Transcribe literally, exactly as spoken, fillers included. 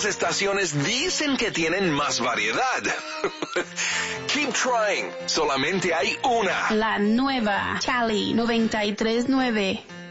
otras estaciones dicen que tienen más variedad. Keep trying. Solamente hay una. La nueva Cali noventa y tres punto nueve.